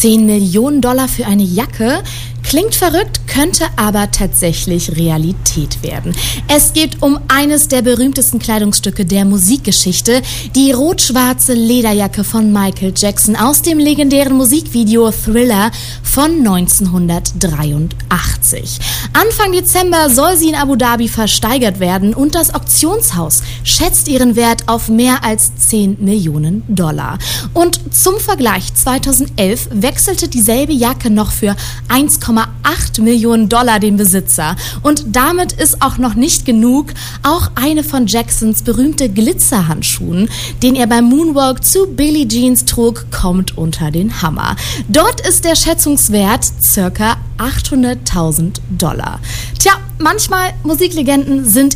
10 Millionen Dollar für eine Jacke? Klingt verrückt, könnte aber tatsächlich Realität werden. Es geht um eines der berühmtesten Kleidungsstücke der Musikgeschichte, die rot-schwarze Lederjacke von Michael Jackson aus dem legendären Musikvideo Thriller von 1983. Anfang Dezember soll sie in Abu Dhabi versteigert werden und das Auktionshaus schätzt ihren Wert auf mehr als 10 Millionen Dollar. Und zum Vergleich, 2011 wechselte dieselbe Jacke noch für 1,8 Millionen Dollar den Besitzer. Und damit ist auch noch nicht genug. Auch eine von Jacksons berühmte Glitzerhandschuhen, den er beim Moonwalk zu Billie Jeans trug, kommt unter den Hammer. Dort ist der Schätzungswert ca. 800.000 Dollar. Tja, manchmal Musiklegenden sind